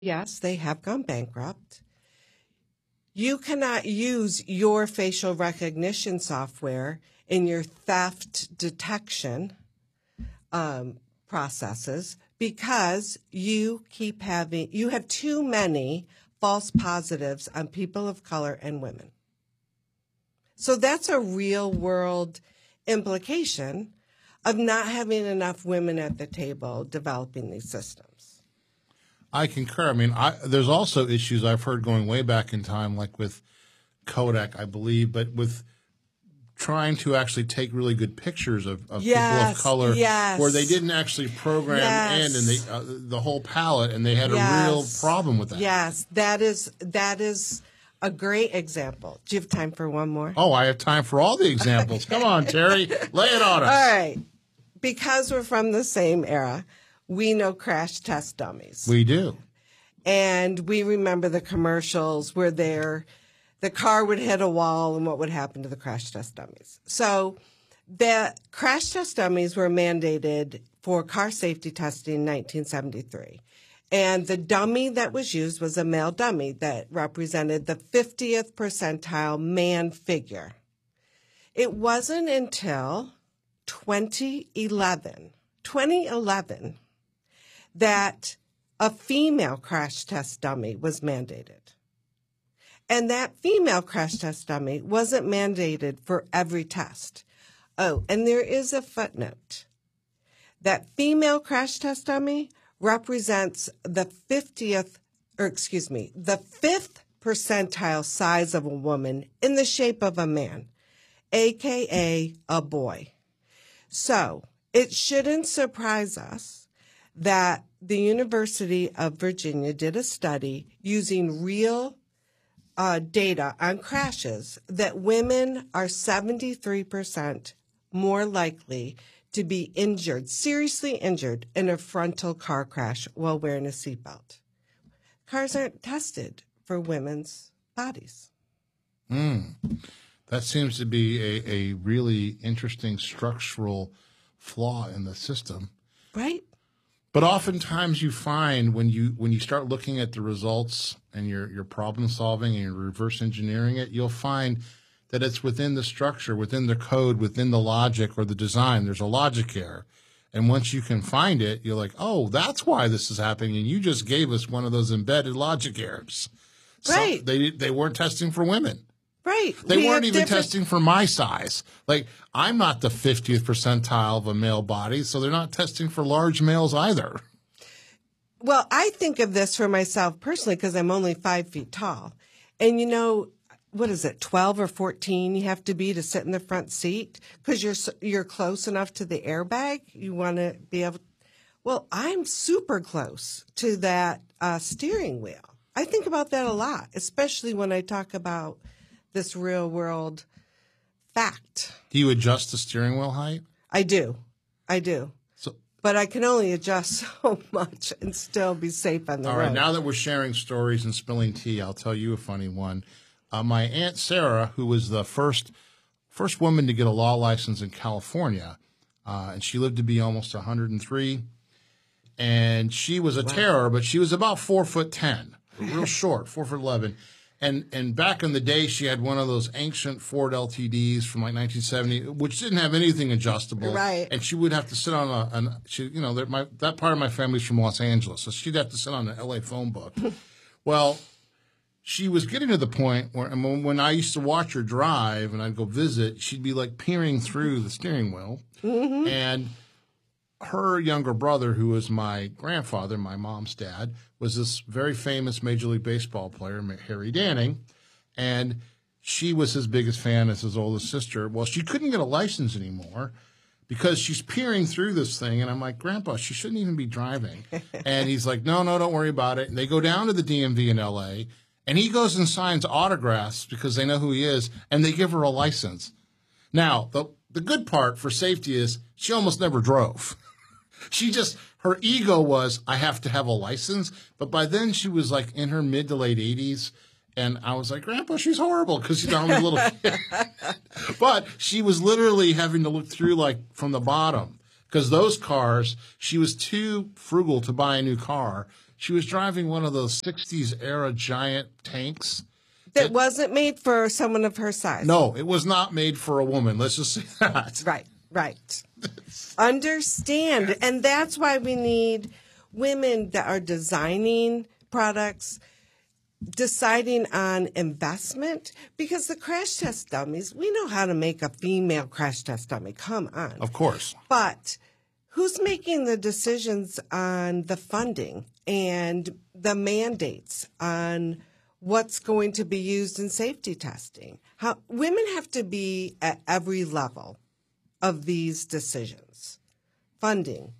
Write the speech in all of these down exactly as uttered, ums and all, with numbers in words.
Yes, they have gone bankrupt. You cannot use your facial recognition software in your theft detection um, processes because you keep having, you have too many false positives on people of color and women. So that's a real world implication of not having enough women at the table developing these systems. I concur. I mean, I, there's also issues I've heard going way back in time, like with Kodak, I believe, but with trying to actually take really good pictures of, of yes, people of color yes. where they didn't actually program yes. in and they, uh, the whole palette, and they had yes. a real problem with that. Yes, that is that is a great example. Do you have time for one more? Oh, I have time for all the examples. Come on, Terry. Lay it on us. All right. Because we're from the same era, we know crash test dummies. We do. And we remember the commercials where they're, the car would hit a wall and what would happen to the crash test dummies. So the crash test dummies were mandated for car safety testing in nineteen seventy-three. And the dummy that was used was a male dummy that represented the fiftieth percentile man figure. It wasn't until twenty eleven, twenty eleven that a female crash test dummy was mandated. And that female crash test dummy wasn't mandated for every test. Oh, and there is a footnote. That female crash test dummy represents the fiftieth, or excuse me, the fifth percentile size of a woman in the shape of a man, A K A a boy. So it shouldn't surprise us that the University of Virginia did a study using real uh, data on crashes that women are seventy-three percent more likely to be injured, seriously injured, in a frontal car crash while wearing a seatbelt. Cars aren't tested for women's bodies. Mm. That seems to be a, a really interesting structural flaw in the system. Right. But oftentimes you find when you when you start looking at the results and you're, you're problem solving and you're reverse engineering it, you'll find that it's within the structure, within the code, within the logic or the design. There's a logic error. And once you can find it, you're like, oh, that's why this is happening. And you just gave us one of those embedded logic errors. Right. So they, they weren't testing for women. Right. They We weren't have even different- testing for my size. Like, I'm not the fiftieth percentile of a male body, so they're not testing for large males either. Well, I think of this for myself personally because I'm only five feet tall. And, you know, what is it, twelve or fourteen you have to be to sit in the front seat because you're you're close enough to the airbag. You want to be able – well, I'm super close to that uh, steering wheel. I think about that a lot, especially when I talk about this real world fact. Do you adjust the steering wheel height? I do. I do. So, but I can only adjust so much and still be safe on the all road. right, now that we're sharing stories and spilling tea, I'll tell you a funny one. Uh, my Aunt Sarah, who was the first first woman to get a law license in California, uh, and she lived to be almost one hundred three, and she was a wow. terror, but she was about four foot ten, real short, four foot eleven. And and back in the day, she had one of those ancient Ford L T Ds from like nineteen seventy, which didn't have anything adjustable. Right. And she would have to sit on a, an, she, you know, my, that part of my family's from Los Angeles, so she'd have to sit on an L A phone book. Well, she was getting to the point where I mean, when I used to watch her drive and I'd go visit, she'd be like peering through the steering wheel. Mm-hmm. And her younger brother, who was my grandfather, my mom's dad, was this very famous Major League Baseball player, Harry Danning. And she was his biggest fan as his oldest sister. Well, she couldn't get a license anymore because she's peering through this thing. And I'm like, Grandpa, she shouldn't even be driving. And he's like, no, no, don't worry about it. And they go down to the D M V in L A, and he goes and signs autographs because they know who he is, and they give her a license. Now, the, the good part for safety is she almost never drove. She just, her ego was, I have to have a license. But by then she was like in her mid to late eighties. And I was like, Grandpa, she's horrible because, you know, I'm a little kid. But she was literally having to look through like from the bottom because those cars, she was too frugal to buy a new car. she was driving one of those sixties era giant tanks. That it, wasn't made for someone of her size. No, it was not made for a woman. Let's just say that. Right, right. Understand. And that's why we need women that are designing products, deciding on investment, because the crash test dummies, we know how to make a female crash test dummy. Come on. Of course. But who's making the decisions on the funding and the mandates on what's going to be used in safety testing? How women have to be at every level of these decisions. Funding,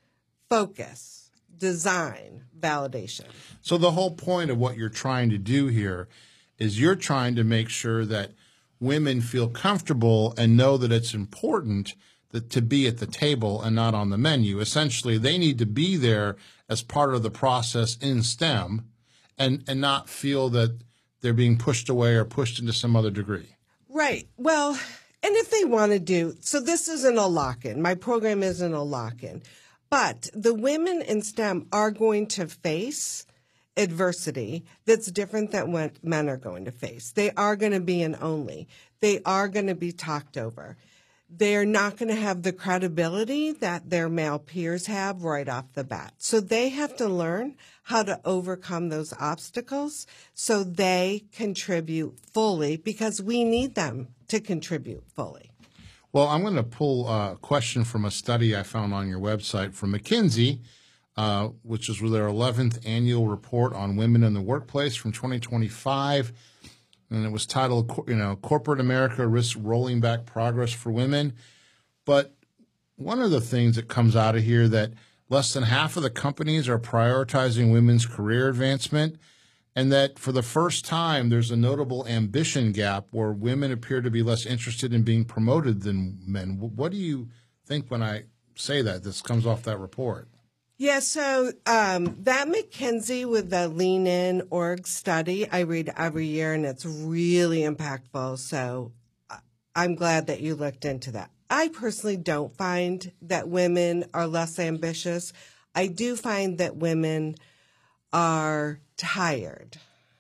focus, design, validation. So the whole point of what you're trying to do here is you're trying to make sure that women feel comfortable and know that it's important that to be at the table and not on the menu. Essentially, they need to be there as part of the process in STEM and, and not feel that they're being pushed away or pushed into some other degree. Right. Well, and if they want to do, so this isn't a lock-in. My program isn't a lock-in. But the women in STEM are going to face adversity that's different than what men are going to face. They are going to be an only. They are going to be talked over. They're not going to have the credibility that their male peers have right off the bat. So they have to learn how to overcome those obstacles so they contribute fully, because we need them to contribute fully. Well, I'm going to pull a question from a study I found on your website from McKinsey, uh, which is their eleventh annual report on women in the workplace from twenty twenty-five. And it was titled, you know, Corporate America Risks Rolling Back Progress for Women. But one of the things that comes out of here that less than half of the companies are prioritizing women's career advancement, and that for the first time there's a notable ambition gap where women appear to be less interested in being promoted than men. What do you think when I say that? This comes off that report. Yeah, so um, that McKinsey with the Lean In org study, I read every year, and it's really impactful. So I'm glad that you looked into that. I personally don't find that women are less ambitious. I do find that women are tired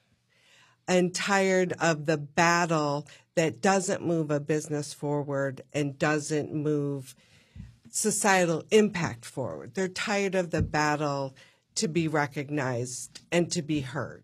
and tired of the battle that doesn't move a business forward and doesn't move societal impact forward. They're tired of the battle to be recognized and to be heard.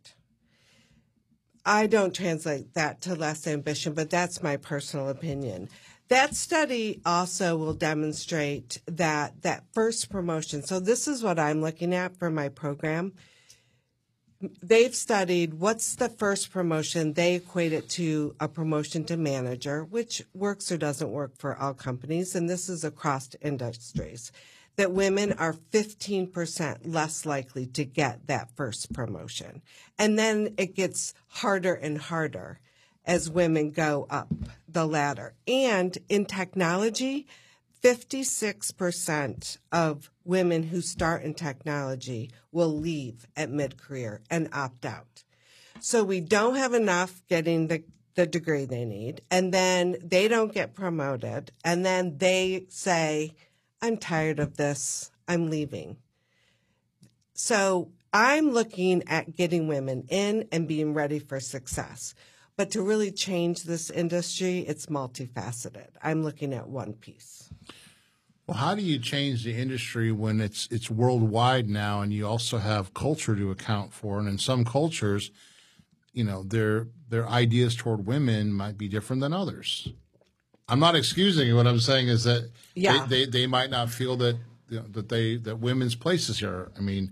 I don't translate that to less ambition, but that's my personal opinion. That study also will demonstrate that that first promotion, so this is what I'm looking at for my program. They've studied what's the first promotion. They equate it to a promotion to manager, which works or doesn't work for all companies, and this is across industries, that women are fifteen percent less likely to get that first promotion. And then it gets harder and harder as women go up the ladder. And in technology, fifty-six percent of women who start in technology will leave at mid-career and opt out. So we don't have enough getting the, the degree they need, and then they don't get promoted, and then they say, I'm tired of this, I'm leaving. So I'm looking at getting women in and being ready for success. But to really change this industry, it's multifaceted. I'm looking at one piece. Well, how do you change the industry when it's it's worldwide now, and you also have culture to account for? And in some cultures, you know, their their ideas toward women might be different than others. I'm not excusing it. What I'm saying is that yeah. they, they, they might not feel that you know, that they that women's places here. I mean,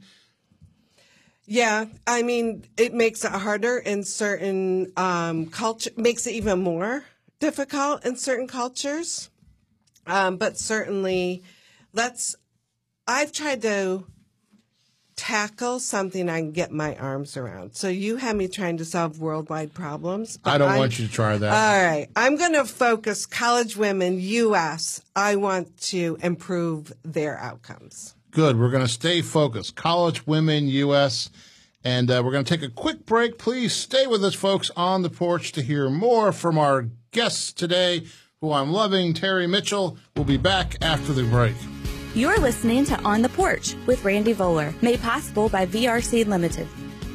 yeah, I mean, it makes it harder in certain um, culture. Makes it even more difficult in certain cultures. Um, but certainly, let's. I've tried to tackle something I can get my arms around. So you have me trying to solve worldwide problems. I don't I'm, want you to try that. All right. I'm going to focus college women, U S. I want to improve their outcomes. Good. We're going to stay focused. College women, U S. And uh, we're going to take a quick break. Please stay with us, folks, on the porch to hear more from our guests today, who I'm loving, Terry Mitchell. We'll be back after the break. You're listening to On the Porch with Randy Voller, made possible by V R C Limited.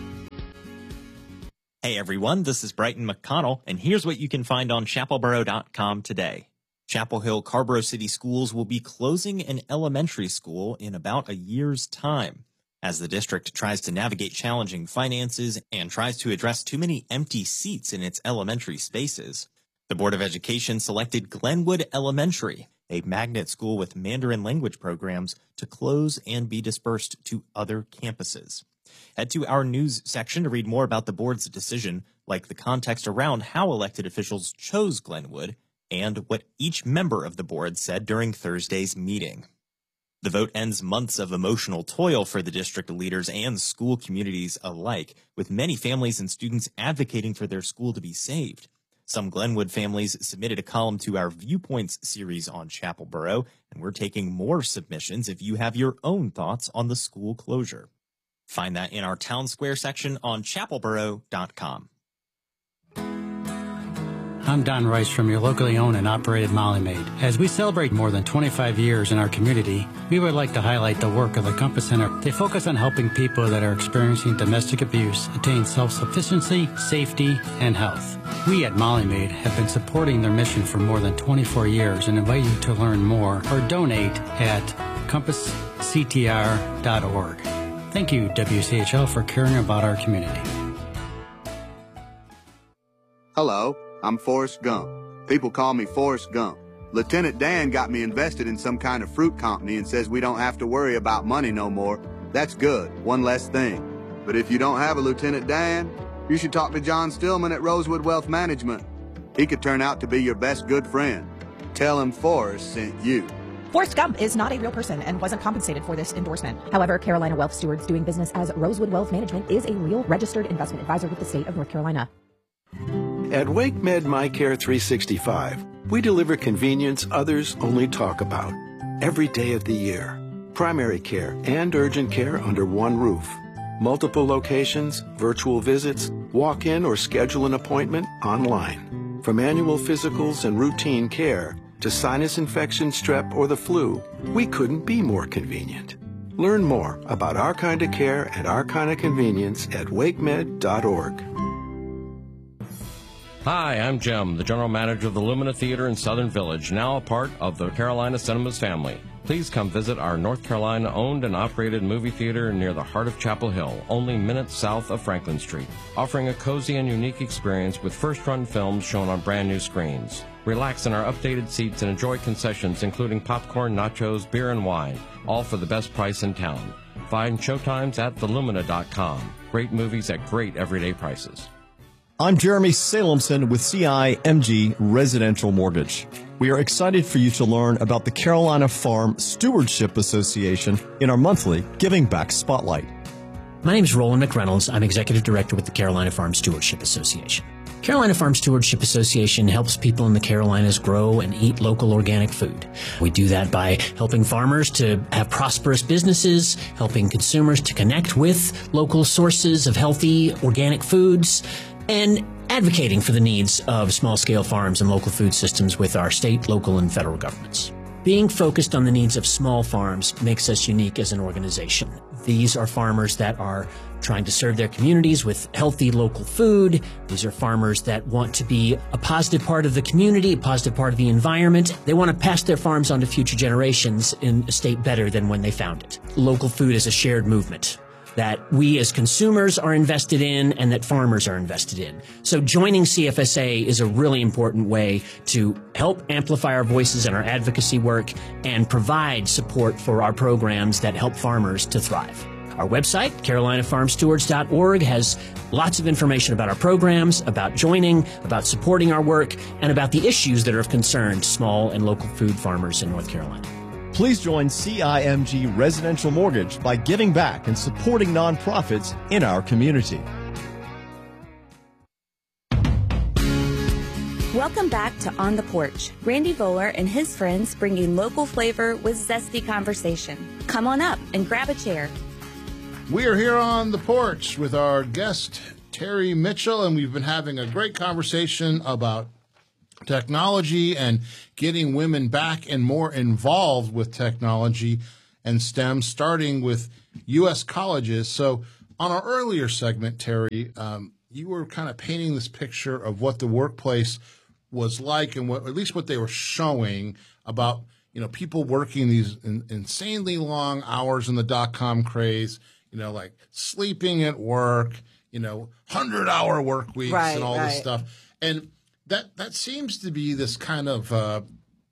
Hey everyone, this is Brighton McConnell, and here's what you can find on chapel borough dot com today. Chapel Hill Carrboro City Schools will be closing an elementary school in about a year's time, as the district tries to navigate challenging finances and tries to address too many empty seats in its elementary spaces. The Board of Education selected Glenwood Elementary, a magnet school with Mandarin language programs, to close and be dispersed to other campuses. Head to our news section to read more about the board's decision, like the context around how elected officials chose Glenwood and what each member of the board said during Thursday's meeting. The vote ends months of emotional toil for the district leaders and school communities alike, with many families and students advocating for their school to be saved. Some Glenwood families submitted a column to our Viewpoints series on Chapel Borough, and we're taking more submissions if you have your own thoughts on the school closure. Find that in our Town Square section on chapel borough dot com. I'm Don Rice from your locally owned and operated Molly Maid. As we celebrate more than twenty-five years in our community, we would like to highlight the work of the Compass Center. They focus on helping people that are experiencing domestic abuse attain self-sufficiency, safety, and health. We at Molly Maid have been supporting their mission for more than twenty-four years and invite you to learn more or donate at compass c t r dot org. Thank you, W C H L, for caring about our community. Hello, I'm Forrest Gump. People call me Forrest Gump. Lieutenant Dan got me invested in some kind of fruit company and says we don't have to worry about money no more. That's good, one less thing. But if you don't have a Lieutenant Dan, you should talk to John Stillman at Rosewood Wealth Management. He could turn out to be your best good friend. Tell him Forrest sent you. Forrest Gump is not a real person and wasn't compensated for this endorsement. However, Carolina Wealth Stewards doing business as Rosewood Wealth Management is a real registered investment advisor with the state of North Carolina. At WakeMed MyCare three sixty-five, we deliver convenience others only talk about. Every day of the year. Primary care and urgent care under one roof. Multiple locations, virtual visits, walk in or schedule an appointment online. From annual physicals and routine care to sinus infection, strep, or the flu, we couldn't be more convenient. Learn more about our kind of care and our kind of convenience at wake med dot org. Hi, I'm Jim, the General Manager of the Lumina Theater in Southern Village, now a part of the Carolina Cinemas family. Please come visit our North Carolina-owned and operated movie theater near the heart of Chapel Hill, only minutes south of Franklin Street, offering a cozy and unique experience with first-run films shown on brand-new screens. Relax in our updated seats and enjoy concessions including popcorn, nachos, beer, and wine, all for the best price in town. Find showtimes at the lumina dot com. Great movies at great everyday prices. I'm Jeremy Salemson with C I M G Residential Mortgage. We are excited for you to learn about the Carolina Farm Stewardship Association in our monthly Giving Back Spotlight. My name is Roland McReynolds. I'm Executive Director with the Carolina Farm Stewardship Association. Carolina Farm Stewardship Association helps people in the Carolinas grow and eat local organic food. We do that by helping farmers to have prosperous businesses, helping consumers to connect with local sources of healthy organic foods, and advocating for the needs of small-scale farms and local food systems with our state, local, and federal governments. Being focused on the needs of small farms makes us unique as an organization. These are farmers that are trying to serve their communities with healthy local food. These are farmers that want to be a positive part of the community, a positive part of the environment. They want to pass their farms on to future generations in a state better than when they found it. Local food is a shared movement that we as consumers are invested in and that farmers are invested in. So joining C F S A is a really important way to help amplify our voices and our advocacy work and provide support for our programs that help farmers to thrive. Our website, carolina farm stewards dot org, has lots of information about our programs, about joining, about supporting our work, and about the issues that are of concern to small and local food farmers in North Carolina. Please join C I M G Residential Mortgage by giving back and supporting nonprofits in our community. Welcome back to On the Porch. Randy Voller and his friends bring you local flavor with zesty conversation. Come on up and grab a chair. We are here on the porch with our guest, Terry Mitchell, and we've been having a great conversation about technology and getting women back and more involved with technology and STEM, starting with U S colleges. So on our earlier segment, Terry, um, you were kind of painting this picture of what the workplace was like and what, at least what they were showing about, you know, people working these in, insanely long hours in the dot-com craze, you know, like sleeping at work, you know, hundred-hour work weeks right, and all right. this stuff. And that that seems to be this kind of uh,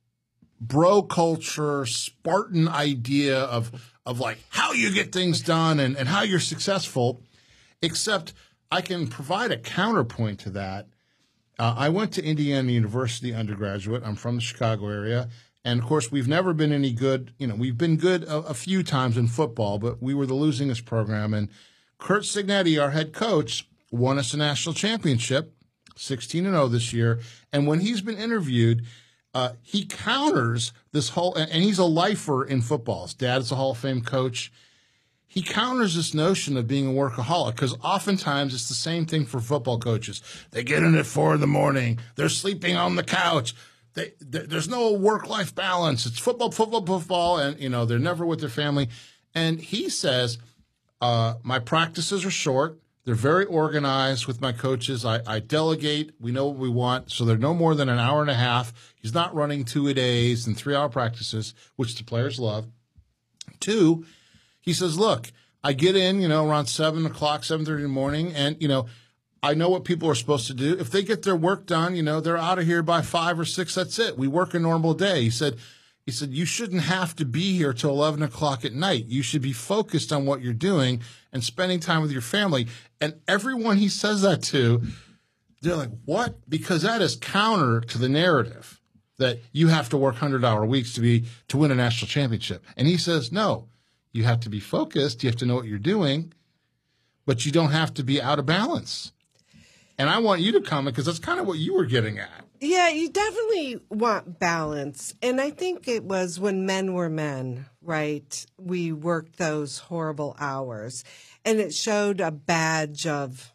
bro culture, Spartan idea of of like how you get things done and, and how you're successful, except I can provide a counterpoint to that. Uh, I went to Indiana University undergraduate. I'm from the Chicago area. And, of course, we've never been any good. You know, we've been good a, a few times in football, but we were the losingest program. And Curt Cignetti, our head coach, won us a national championship, sixteen and oh this year. And when he's been interviewed, uh, he counters this whole – and he's a lifer in football. His dad is a Hall of Fame coach. He counters this notion of being a workaholic because oftentimes it's the same thing for football coaches. They get in at four in the morning. They're sleeping on the couch. They, they, there's no work-life balance. It's football, football, football, and, you know, they're never with their family. And he says, uh, my practices are short. They're very organized with my coaches. I, I delegate. We know what we want. So they're no more than an hour and a half. He's not running two-a-days and three-hour practices, which the players love. Two, he says, look, I get in, you know, around seven o'clock, seven thirty in the morning, and, you know, I know what people are supposed to do. If they get their work done, you know, they're out of here by five or six. That's it. We work a normal day. He said, he said, you shouldn't have to be here till eleven o'clock at night. You should be focused on what you're doing and spending time with your family. And everyone he says that to, they're like, what? Because that is counter to the narrative that you have to work hundred-hour weeks to be to win a national championship. And he says, no, you have to be focused. You have to know what you're doing, but you don't have to be out of balance. And I want you to comment because that's kind of what you were getting at. Yeah, you definitely want balance. And I think it was when men were men, right? We worked those horrible hours. And it showed a badge of,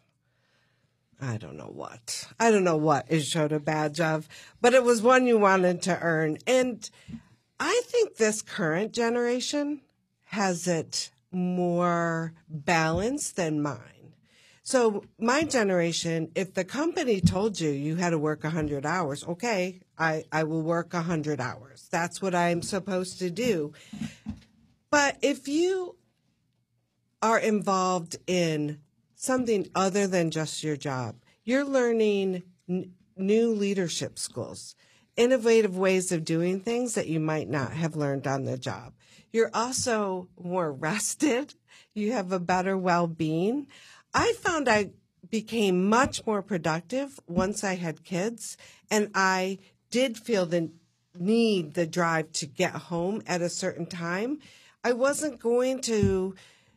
I don't know what. I don't know what it showed a badge of. But it was one you wanted to earn. And I think this current generation has it more balanced than mine. So my generation, if the company told you you had to work one hundred hours, okay, I, I will work one hundred hours. That's what I'm supposed to do. But if you are involved in something other than just your job, you're learning n- new leadership skills, innovative ways of doing things that you might not have learned on the job. You're also more rested. You have a better well-being. I found I became much more productive once I had kids, and I did feel the need, the drive to get home at a certain time. I wasn't going to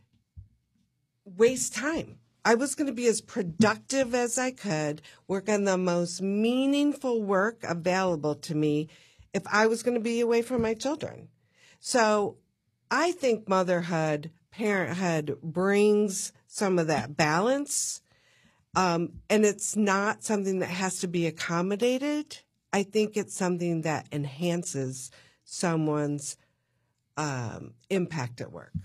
waste time. I was going to be as productive as I could, work on the most meaningful work available to me if I was going to be away from my children. So I think motherhood, parenthood brings some of that balance. Um, and it's not something that has to be accommodated. I think it's something that enhances someone's um, impact at work.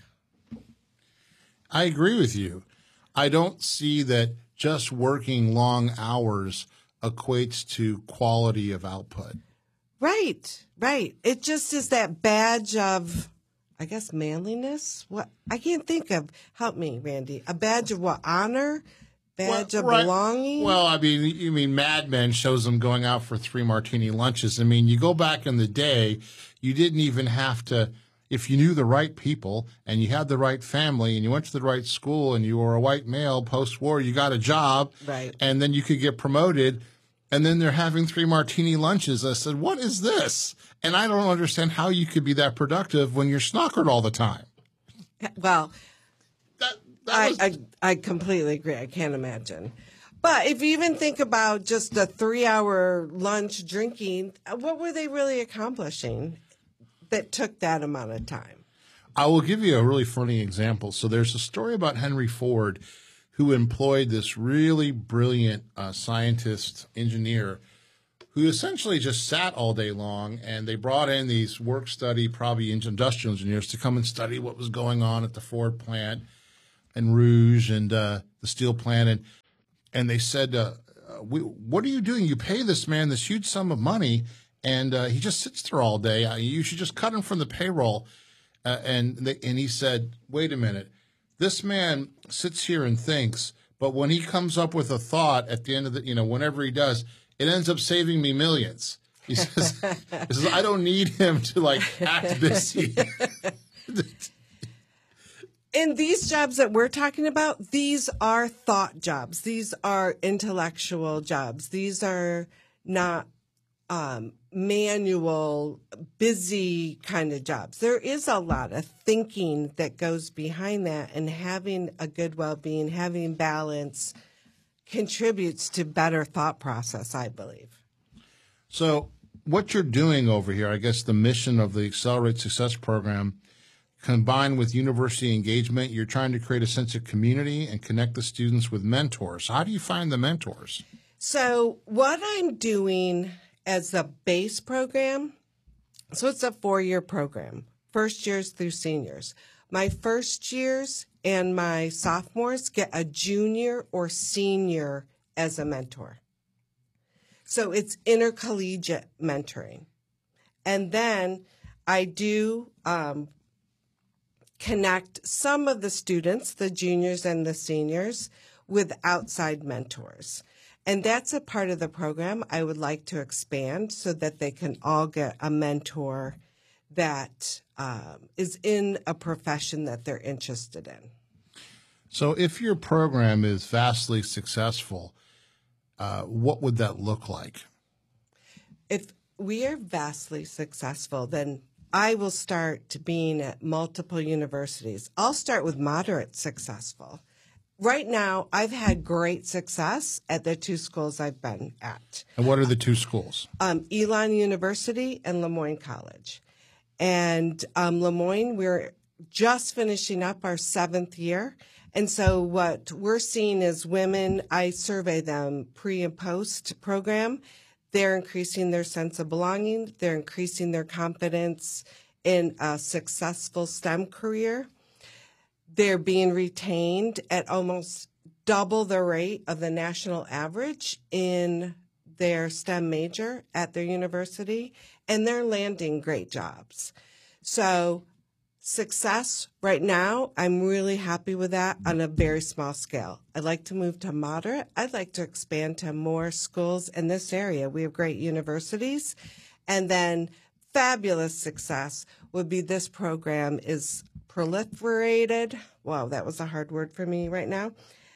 I agree with you. I don't see that just working long hours equates to quality of output. Right, right. It just is that badge of, I guess, manliness. What I can't think of. Help me, Randy. A badge of what? Honor? Badge well, of right. belonging? Well, I mean, you mean Mad Men shows them going out for three martini lunches. I mean, you go back in the day, you didn't even have to, if you knew the right people and you had the right family and you went to the right school and you were a white male post-war, you got a job. Right. And then you could get promoted. And then they're having three martini lunches. I said, what is this? And I don't understand how you could be that productive when you're snockered all the time. Well, that, that I, was... I I completely agree. I can't imagine. But if you even think about just a three-hour lunch drinking, what were they really accomplishing that took that amount of time? I will give you a really funny example. So there's a story about Henry Ford, who employed this really brilliant uh, scientist, engineer, who essentially just sat all day long, and they brought in these work study, probably industrial engineers, to come and study what was going on at the Ford plant and Rouge and uh, the steel plant. And, and they said, uh, we, what are you doing? You pay this man this huge sum of money, and uh, he just sits there all day. Uh, you should just cut him from the payroll. Uh, and, they, and he said, wait a minute. This man sits here and thinks, but when he comes up with a thought at the end of the, you know, whenever he does, it ends up saving me millions. He says, he says I don't need him to like act busy. In these jobs that we're talking about, these are thought jobs. These are intellectual jobs. These are not um, manual, busy kind of jobs. There is a lot of thinking that goes behind that, and having a good well-being, having balance contributes to better thought process, I believe. So what you're doing over here, I guess the mission of the Accelerate Success program, combined with university engagement, you're trying to create a sense of community and connect the students with mentors. How do you find the mentors? So what I'm doing as the base program, so it's a four-year program, first years through seniors. My first years and my sophomores get a junior or senior as a mentor. So it's intercollegiate mentoring. And then I do um, connect some of the students, the juniors and the seniors, with outside mentors. And that's a part of the program I would like to expand so that they can all get a mentor that um, is in a profession that they're interested in. So if your program is vastly successful, uh, what would that look like? If we are vastly successful, then I will start being at multiple universities. I'll start with moderate successful. Right now, I've had great success at the two schools I've been at. And what are the two schools? Um, Elon University and Lemoyne College. And um, Lemoyne, we're just finishing up our seventh year. And so what we're seeing is women, I survey them pre and post program. They're increasing their sense of belonging. They're increasing their confidence in a successful STEM career. They're being retained at almost double the rate of the national average in their STEM major at their university, and they're landing great jobs. So success right now, I'm really happy with that on a very small scale. I'd like to move to moderate. I'd like to expand to more schools in this area. We have great universities. And then fabulous success would be this program is proliferated. Wow, that was a hard word for me right now.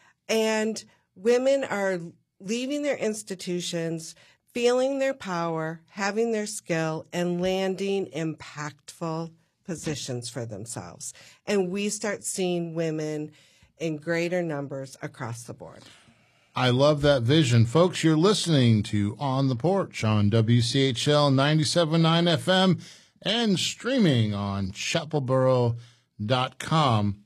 And women are leaving their institutions, feeling their power, having their skill, and landing impactful positions for themselves. And we start seeing women in greater numbers across the board. I love that vision. Folks, you're listening to On the Porch on W C H L ninety-seven point nine F M and streaming on chapel borough dot com.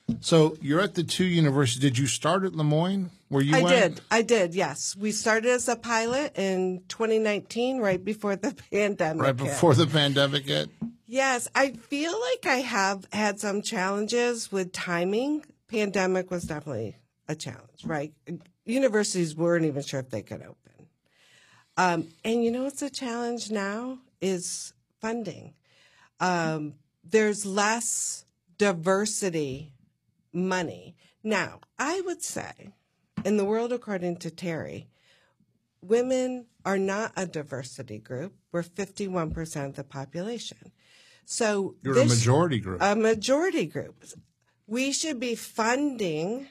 So you're at the two universities. Did you start at Lemoyne? Where you I went? did. I did, yes. We started as a pilot in twenty nineteen, right before the pandemic Right before hit. the pandemic hit? Yes, I feel like I have had some challenges with timing. Pandemic was definitely a challenge, right? Universities weren't even sure if they could open. Um, and you know what's a challenge now is funding. Um, there's less diversity money. Now, I would say, in the world according to Terry, women are not a diversity group. We're fifty-one percent of the population. So You're this, a majority group. A majority group. We should be funding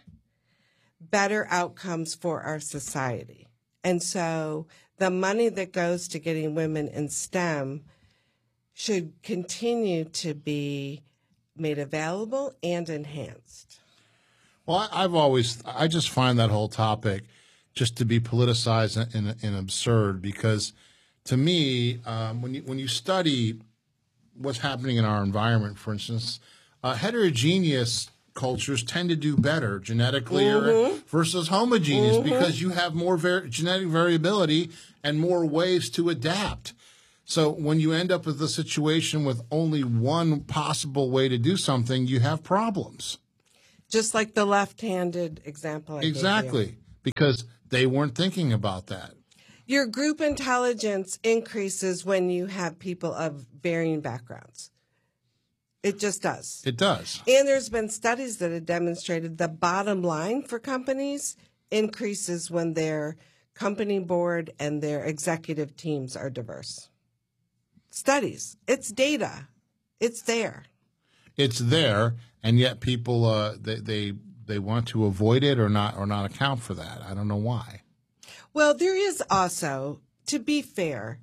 better outcomes for our society. And so the money that goes to getting women in STEM should continue to be made available and enhanced. Well, I, I've always, I just find that whole topic just to be politicized and, and, and absurd because to me, um, when you, when you study what's happening in our environment, for instance, uh, heterogeneous cultures tend to do better genetically Mm-hmm. or, versus homogeneous Mm-hmm. because you have more var- genetic variability and more ways to adapt. So when you end up with a situation with only one possible way to do something, you have problems. Just like the left-handed example I gave you. Exactly, because they weren't thinking about that. Your group intelligence increases when you have people of varying backgrounds. It just does. It does. And there's been studies that have demonstrated the bottom line for companies increases when their company board and their executive teams are diverse. Studies. It's data. It's there. It's there, and yet people uh, they, they they want to avoid it or not or not account for that. I don't know why. Well, there is also, to be fair,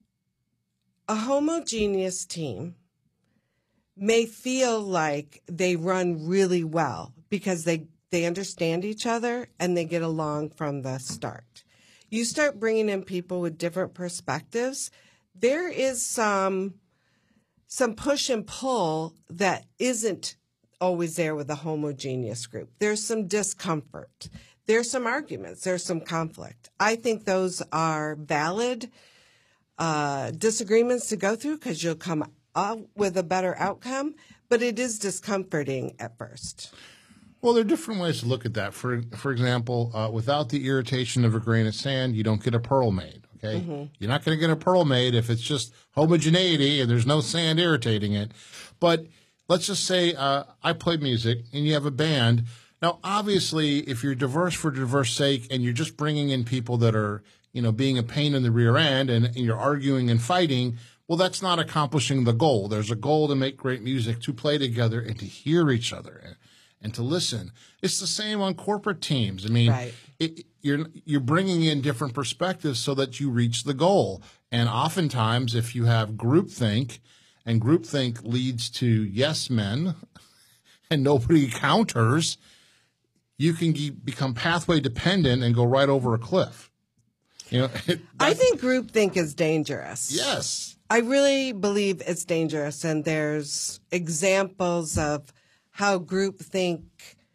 a homogeneous team may feel like they run really well because they, they understand each other and they get along from the start. You start bringing in people with different perspectives, there is some some push and pull that isn't always there with a homogeneous group. There's some discomfort. There's some arguments. There's some conflict. I think those are valid uh, disagreements to go through because you'll come up with a better outcome, but it is discomforting at first. Well, there are different ways to look at that. For for example, uh, without the irritation of a grain of sand, you don't get a pearl made. Okay, Mm-hmm. you're not going to get a pearl made if it's just homogeneity and there's no sand irritating it. But let's just say uh, I play music and you have a band. Now, obviously, if you're diverse for diverse sake and you're just bringing in people that are, you know, being a pain in the rear end and, and you're arguing and fighting, well, that's not accomplishing the goal. There's a goal to make great music, to play together and to hear each other and, and to listen. It's the same on corporate teams. I mean, Right. it, you're you're bringing in different perspectives so that you reach the goal. And oftentimes, if you have groupthink, and groupthink leads to yes men, and nobody counters, you can ge- become pathway dependent and go right over a cliff. You know, it, I think groupthink is dangerous. yes. I really believe it's dangerous, and there's examples of how groupthink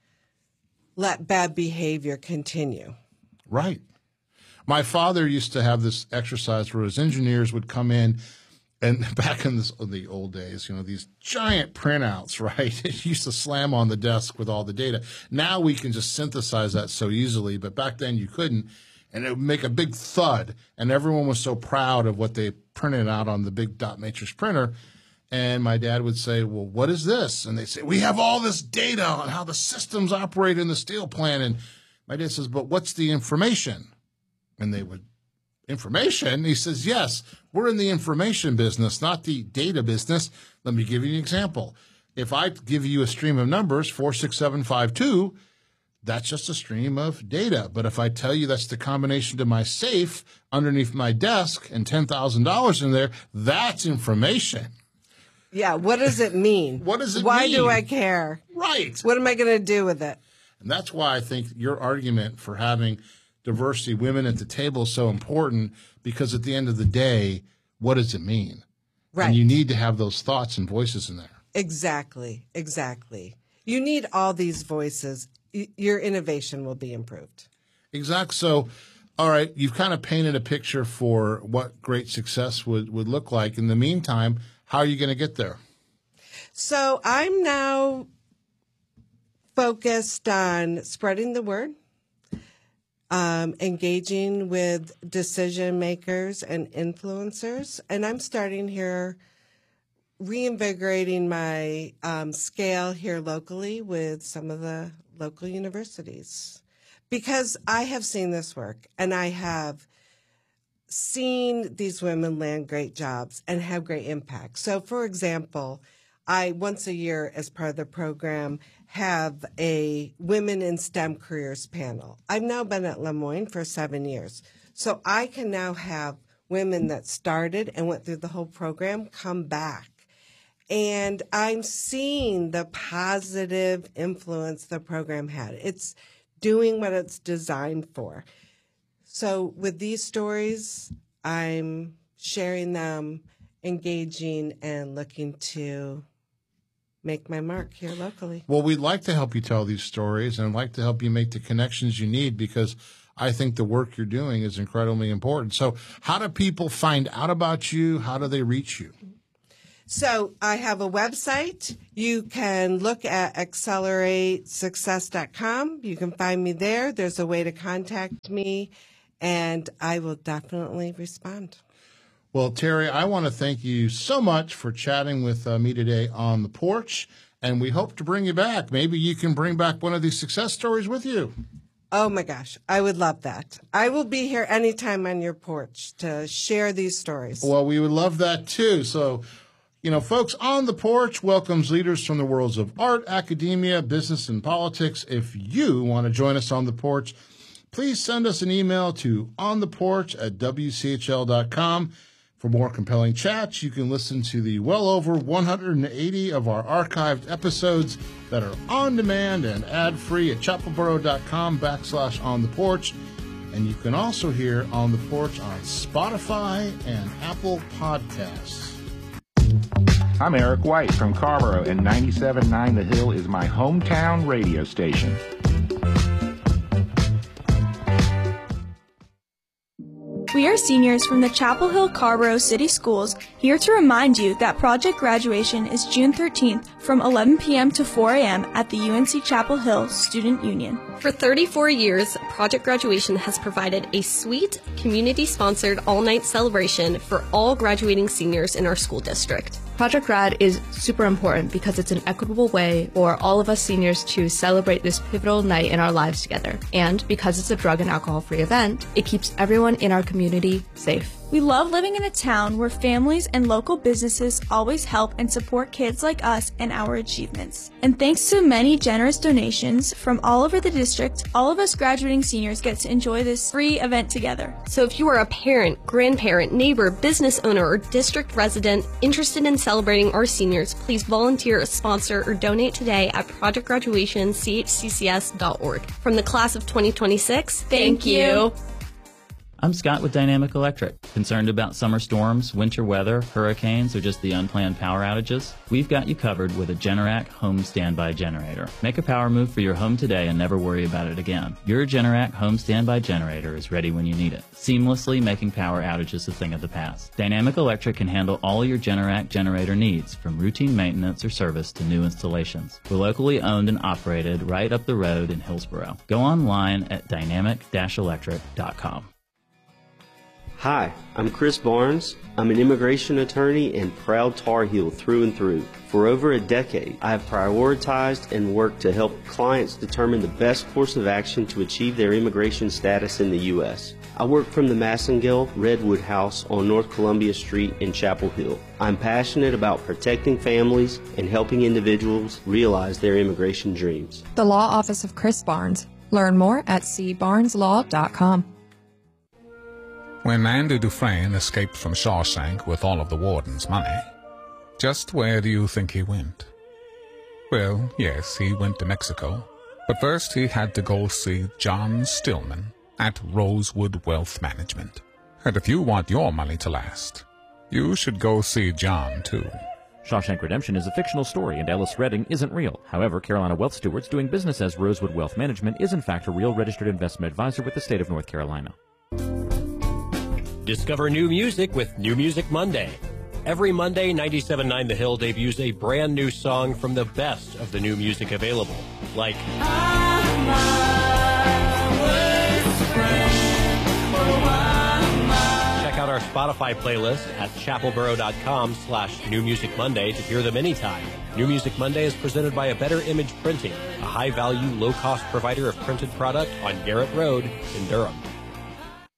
let bad behavior continue. Right. My father used to have this exercise where his engineers would come in, and back in, this, in the old days, you know, these giant printouts, right? It used to slam on the desk with all the data. Now we can just synthesize that so easily, but back then you couldn't. And it would make a big thud, and everyone was so proud of what they printed out on the big dot matrix printer. And my dad would say, well, what is this? And they say, we have all this data on how the systems operate in the steel plant. And my dad says, but what's the information? And they would, information? He says, yes, we're in the information business, not the data business. Let me give you an example. If I give you a stream of numbers, four six seven five two, that's just a stream of data. But if I tell you that's the combination to my safe underneath my desk and ten thousand dollars in there, that's information. Yeah, what does it mean? What does it Why mean? do I care? Right. What am I going to do with it? And that's why I think your argument for having diversity, women at the table is so important, because at the end of the day, what does it mean? Right. And you need to have those thoughts and voices in there. Exactly, exactly. You need all these voices. Y- Your innovation will be improved. Exactly. So, all right, you've kind of painted a picture for what great success would, would look like. In the meantime, how are you going to get there? So I'm now focused on spreading the word, um, engaging with decision makers and influencers. And I'm starting here, reinvigorating my um, scale here locally with some of the local universities, because I have seen this work and I have seen these women land great jobs and have great impact. So, for example, I once a year, as part of the program, have a Women in STEM Careers panel. I've now been at Le Moyne for seven years. So I can now have women that started and went through the whole program come back. And I'm seeing the positive influence the program had. It's doing what it's designed for. So with these stories, I'm sharing them, engaging, and looking to make my mark here locally. Well, we'd like to help you tell these stories and like to help you make the connections you need, because I think the work you're doing is incredibly important. So how do people find out about you? How do they reach you? So I have a website. You can look at accelerate success dot com. You can find me there. There's a way to contact me, and I will definitely respond. Well, Terry, I want to thank you so much for chatting with uh, me today on the porch, and we hope to bring you back. Maybe you can bring back one of these success stories with you. Oh, my gosh. I would love that. I will be here anytime on your porch to share these stories. Well, we would love that, too. So, you know, folks, On the Porch welcomes leaders from the worlds of art, academia, business, and politics. If you want to join us on the porch, please send us an email to ontheporch at w c h l dot com. For more compelling chats, you can listen to the well over one hundred eighty of our archived episodes that are on demand and ad-free at chapelboro.com backslash on the porch. And you can also hear On the Porch on Spotify and Apple Podcasts. I'm Eric White from Carborough, and ninety-seven point nine The Hill is my hometown radio station. We are seniors from the Chapel Hill Carborough City Schools here to remind you that Project Graduation is June thirteenth from eleven p.m. to four a.m. at the U N C Chapel Hill Student Union. For thirty-four years, Project Graduation has provided a sweet, community-sponsored all-night celebration for all graduating seniors in our school district. Project Grad is super important because it's an equitable way for all of us seniors to celebrate this pivotal night in our lives together. And because it's a drug and alcohol-free event, it keeps everyone in our community safe. We love living in a town where families and local businesses always help and support kids like us and our achievements. And thanks to many generous donations from all over the district, all of us graduating seniors get to enjoy this free event together. So if you are a parent, grandparent, neighbor, business owner, or district resident interested in celebrating our seniors, please volunteer, sponsor, or donate today at project graduation c h c c s dot org. From the class of twenty twenty-six, thank, thank you. you. I'm Scott with Dynamic Electric. Concerned about summer storms, winter weather, hurricanes, or just the unplanned power outages? We've got you covered with a Generac home standby generator. Make a power move for your home today and never worry about it again. Your Generac home standby generator is ready when you need it, seamlessly making power outages a thing of the past. Dynamic Electric can handle all your Generac generator needs, from routine maintenance or service to new installations. We're locally owned and operated right up the road in Hillsboro. Go online at dynamic dash electric dot com. Hi, I'm Chris Barnes. I'm an immigration attorney and proud Tar Heel through and through. For over a decade, I have prioritized and worked to help clients determine the best course of action to achieve their immigration status in the U S I work from the Massengill Redwood House on North Columbia Street in Chapel Hill. I'm passionate about protecting families and helping individuals realize their immigration dreams. The Law Office of Chris Barnes. Learn more at c barnes law dot com. When Andy Dufresne escaped from Shawshank with all of the warden's money, just where do you think he went? Well, yes, he went to Mexico, but first he had to go see John Stillman at Rosewood Wealth Management. And if you want your money to last, you should go see John, too. Shawshank Redemption is a fictional story, and Ellis Redding isn't real. However, Carolina Wealth Stewards doing business as Rosewood Wealth Management is in fact a real registered investment advisor with the state of North Carolina. Discover new music with New Music Monday. Every Monday, ninety-seven point nine The Hill debuts a brand new song from the best of the new music available, like Check out our Spotify playlist at chapelboro.com slash New Music Monday to hear them anytime. New Music Monday is presented by A Better Image Printing, a high-value, low-cost provider of printed product on Garrett Road in Durham.